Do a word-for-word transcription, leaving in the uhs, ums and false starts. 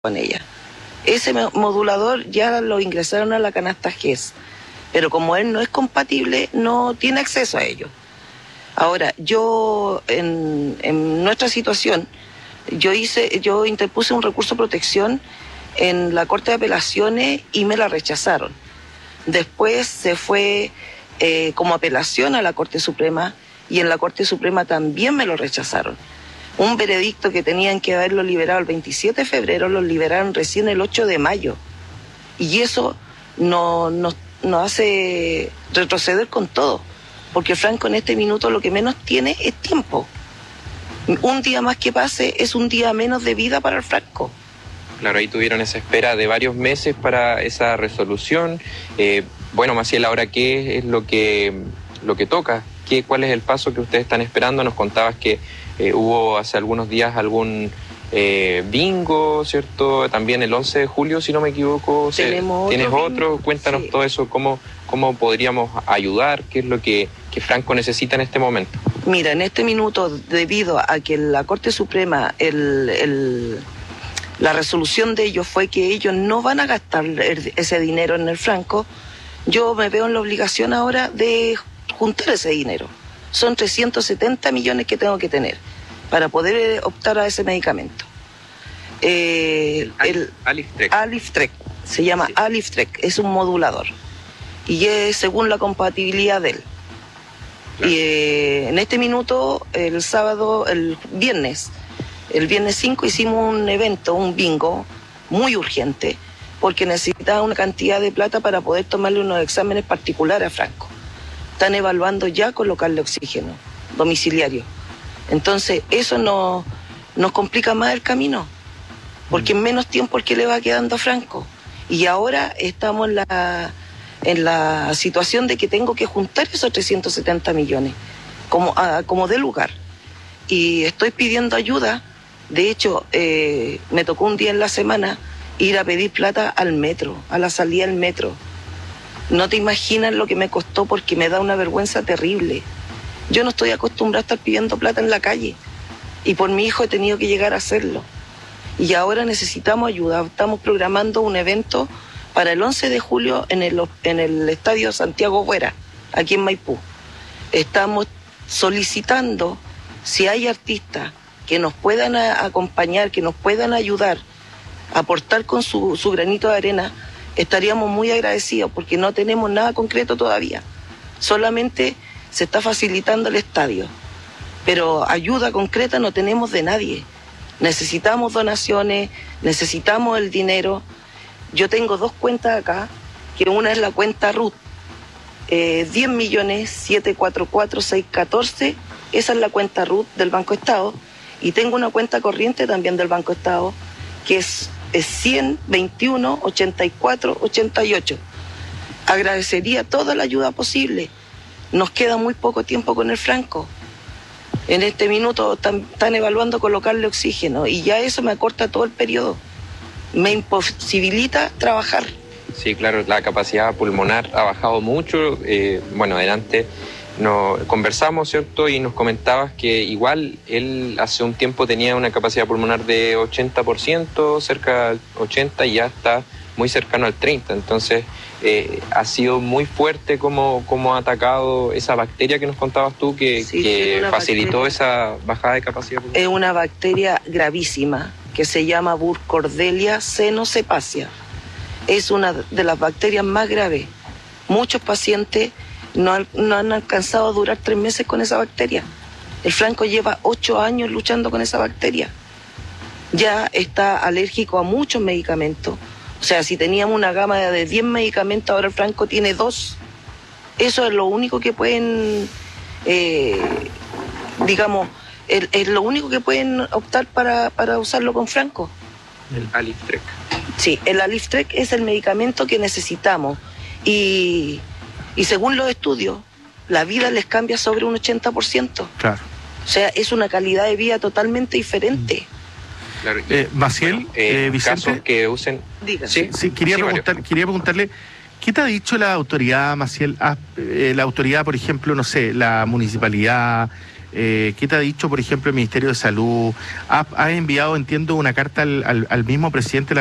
con ella. Ese modulador ya lo ingresaron a la canasta G E S, pero como él no es compatible, no tiene acceso a ello. Ahora, yo, en, en nuestra situación, yo hice, yo interpuse un recurso de protección en la Corte de Apelaciones y me la rechazaron. Después se fue eh, como apelación a la Corte Suprema y en la Corte Suprema también me lo rechazaron. Un veredicto que tenían que haberlo liberado el veintisiete de febrero, lo liberaron recién el ocho de mayo. Y eso nos no, no hace retroceder con todo, porque Franco en este minuto lo que menos tiene es tiempo. Un día más que pase es un día menos de vida para el Franco. Claro, ahí tuvieron esa espera de varios meses para esa resolución. Eh, bueno, Maciel, ahora qué es lo que, lo que toca, ¿Qué, cuál es el paso que ustedes están esperando. Nos contabas que eh, hubo hace algunos días algún eh, bingo, ¿cierto? También el once de julio, si no me equivoco. Tenemos ¿Tienes otro? otro? Cuéntanos sí. Todo eso, cómo, cómo podríamos ayudar, qué es lo que, que Franco necesita en este momento. Mira, en este minuto, debido a que la Corte Suprema, el... el la resolución de ellos fue que ellos no van a gastar ese dinero en el Franco, yo me veo en la obligación ahora de juntar ese dinero. Son trescientos setenta millones que tengo que tener para poder optar a ese medicamento. Eh, el Aliftrec. Aliftrec, se llama sí. Aliftrec, es un modulador y es según la compatibilidad de él. Claro. Y eh, en este minuto, el sábado, el viernes, El viernes cinco hicimos un evento, un bingo, muy urgente, porque necesitaba una cantidad de plata para poder tomarle unos exámenes particulares a Franco. Están evaluando ya colocarle oxígeno domiciliario. Entonces, eso nos, nos complica más el camino, porque en menos tiempo el que le va quedando a Franco. Y ahora estamos en la, en la situación de que tengo que juntar esos trescientos setenta millones, como, a, como de lugar. Y estoy pidiendo ayuda. De hecho, eh, me tocó un día en la semana ir a pedir plata al metro, a la salida del metro. No te imaginas lo que me costó porque me da una vergüenza terrible. Yo no estoy acostumbrada a estar pidiendo plata en la calle y por mi hijo he tenido que llegar a hacerlo. Y ahora necesitamos ayuda. Estamos programando un evento para el once de julio en el, en el Estadio Santiago Güera, aquí en Maipú. Estamos solicitando si hay artistas que nos puedan a, acompañar, que nos puedan ayudar, aportar con su, su granito de arena, estaríamos muy agradecidos porque no tenemos nada concreto todavía. Solamente se está facilitando el estadio, pero ayuda concreta no tenemos de nadie. Necesitamos donaciones, necesitamos el dinero. Yo tengo dos cuentas acá, que una es la cuenta RUT, eh, diez millones setecientos cuarenta y cuatro mil seiscientos catorce, esa es la cuenta RUT del Banco Estado. Y tengo una cuenta corriente también del Banco Estado, que es, es cien veintiuno ochenta y cuatro ochenta y ocho. Agradecería toda la ayuda posible. Nos queda muy poco tiempo con el Franco. En este minuto están, están evaluando colocarle oxígeno y ya eso me acorta todo el periodo. Me imposibilita trabajar. Sí, claro, la capacidad pulmonar ha bajado mucho. Eh, bueno, adelante. Nos conversamos, ¿cierto? Y nos comentabas que igual él hace un tiempo tenía una capacidad pulmonar de ochenta por ciento, cerca del ochenta por ciento, y ya está muy cercano al treinta por ciento. Entonces, eh, ha sido muy fuerte como, como ha atacado esa bacteria que nos contabas tú, que, sí, que facilitó esa bajada de capacidad pulmonar. Es una bacteria gravísima que se llama Burkholderia cenocepacia. Es una de las bacterias más graves. Muchos pacientes No, no han alcanzado a durar tres meses con esa bacteria. El Franco lleva ocho años luchando con esa bacteria. Ya está alérgico a muchos medicamentos. O sea, si teníamos una gama de diez medicamentos, ahora el Franco tiene dos. Eso es lo único que pueden, eh, digamos, es, es lo único que pueden optar para, para usarlo con Franco. El Aliftrec. Sí, el Aliftrec es el medicamento que necesitamos. Y... Y según los estudios, la vida les cambia sobre un ochenta por ciento. Claro. O sea, es una calidad de vida totalmente diferente. Claro. Y, eh, Maciel, bueno, eh, eh, Vicente, casos que usen... Sí, sí, quería, sí, preguntar, quería preguntarle, ¿qué te ha dicho la autoridad, Maciel? Ah, eh, la autoridad, por ejemplo, no sé, la municipalidad, Eh, ¿Qué te ha dicho, por ejemplo, el Ministerio de Salud? ¿Ha, ha enviado, entiendo, una carta al, al, al mismo presidente